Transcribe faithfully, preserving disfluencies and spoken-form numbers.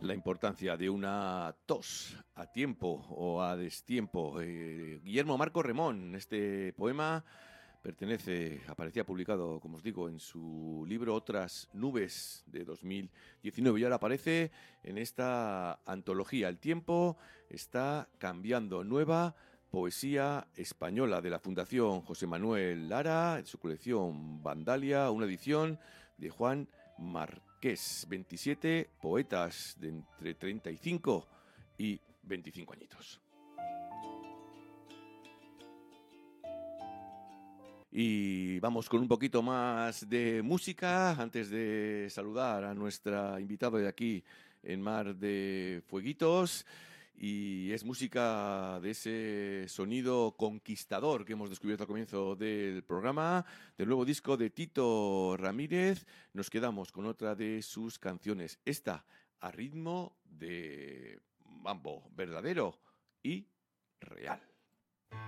La importancia de una tos a tiempo o a destiempo. Eh, Guillermo Marco Remón, este poema pertenece, aparecía publicado, como os digo, en su libro Otras Nubes de dos mil diecinueve y ahora aparece en esta antología. El tiempo está cambiando. Nueva poesía española de la Fundación José Manuel Lara, en su colección Vandalia, una edición de Juan Marqués. veintisiete poetas de entre treinta y cinco y veinticinco añitos. Y vamos con un poquito más de música antes de saludar a nuestra invitada de aquí en Mar de Fueguitos. Y es música de ese sonido conquistador que hemos descubierto al comienzo del programa, del nuevo disco de Tito Ramírez. Nos quedamos con otra de sus canciones, esta a ritmo de mambo verdadero y real.